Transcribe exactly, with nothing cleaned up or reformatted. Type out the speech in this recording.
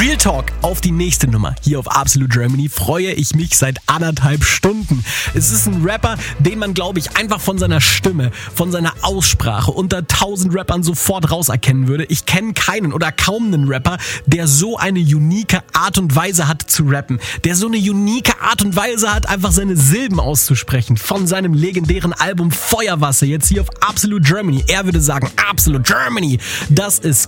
Real Talk auf die nächste Nummer. Hier auf Absolute Germany freue ich mich seit anderthalb Stunden. Es ist ein Rapper, den man, glaube ich, einfach von seiner Stimme, von seiner Aussprache unter tausend Rappern sofort rauserkennen würde. Ich kenne keinen oder kaum einen Rapper, der so eine unique Art und Weise hat zu rappen. Der so eine unique Art und Weise hat, einfach seine Silben auszusprechen. Von seinem legendären Album Feuerwasser, jetzt hier auf Absolute Germany. Er würde sagen, Absolute Germany. Das ist